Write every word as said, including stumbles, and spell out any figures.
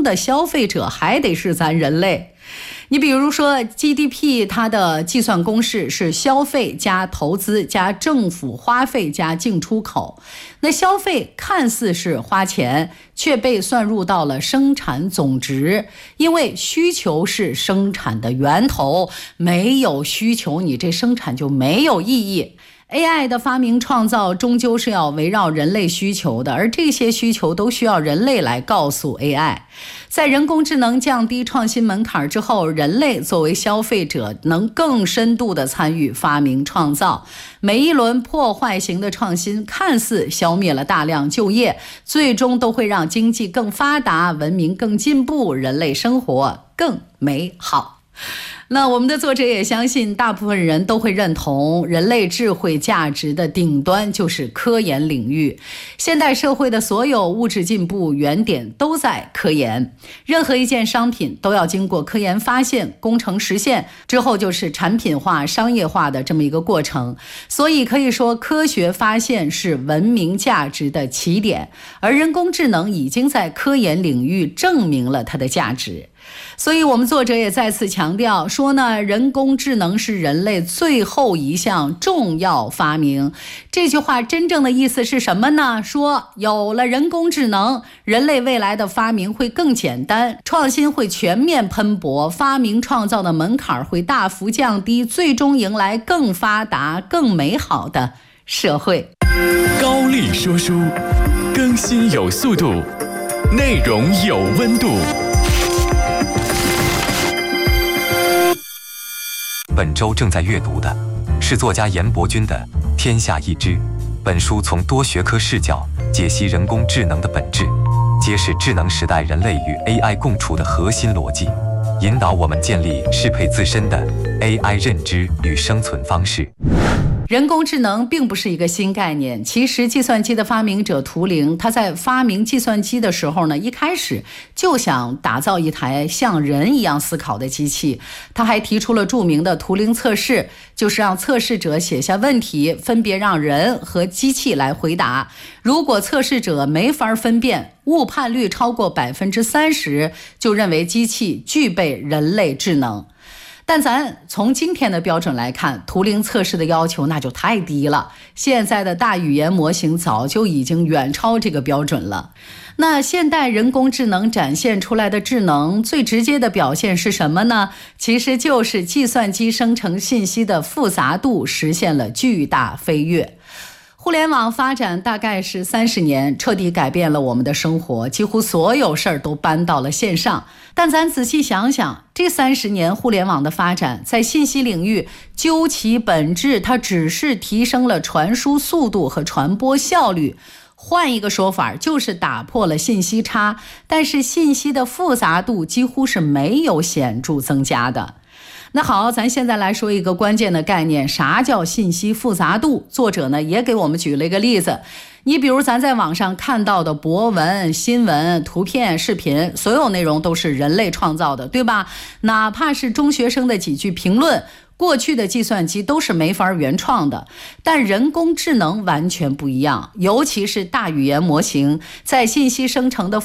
的消费者还得是咱人类。你比如说 G D P 它的计算公式是消费加投资加政府花费加进出口，那消费看似是花钱，却被算入到了生产总值，因为需求是生产的源头，没有需求你这生产就没有意义。A I 的发明创造终究是要围绕人类需求的，而这些需求都需要人类来告诉 A I。 在人工智能降低创新门槛之后，人类作为消费者能更深度地参与发明创造。每一轮破坏型的创新看似消灭了大量就业，最终都会让经济更发达，文明更进步，人类生活更美好。那我们的作者也相信大部分人都会认同，人类智慧价值的顶端就是科研领域。现代社会的所有物质进步原点都在科研，任何一件商品都要经过科研发现、工程实现之后就是产品化、商业化的这么一个过程。所以可以说，科学发现是文明价值的起点，而人工智能已经在科研领域证明了它的价值。所以我们作者也再次强调说呢，人工智能是人类最后一项重要发明。这句话真正的意思是什么呢？说有了人工智能，人类未来的发明会更简单，创新会全面喷薄，发明创造的门槛会大幅降低，最终迎来更发达、更美好的社会。 高力说书，更新有速度，内容有温度。 本周正在阅读的是作家严伯钧的《天下一知》。本书从多学科视角解析人工智能的本质，揭示智能时代人类与 A I 共处的核心逻辑，引导我们建立适配自身的 A I 认知与生存方式。 人工智能并不是一个新概念，其实计算机的发明者图灵，他在发明计算机的时候呢，一开始就想打造一台像人一样思考的机器。他还提出了著名的图灵测试，就是让测试者写下问题，分别让人和机器来回答。如果测试者没法分辨，误判率超过百分之三十，就认为机器具备人类智能。但咱从今天的标准来看，图灵测试的要求那就太低了，现在的大语言模型早就已经远超这个标准了。那现代人工智能展现出来的智能最直接的表现是什么呢？其实就是计算机生成信息的复杂度实现了巨大飞跃。互联网发展大概是三十年，彻底改变了我们的生活，几乎所有事儿都搬到了线上。但咱仔细想想，这三十年互联网的发展，在信息领域究其本质，它只是提升了传输速度和传播效率。换一个说法，就是打破了信息差，但是信息的复杂度几乎是没有显著增加的。那好，咱现在来说一个关键的概念，啥叫信息复杂度？作者呢也给我们举了一个例子。你比如咱在网上看到的博文、新闻、图片、视频，所有内容都是人类创造的，对吧？哪怕是中学生的几句评论，过去的计算机都是没法原创的。但人工智能完全不一样，尤其是大语言模型，在信息生成的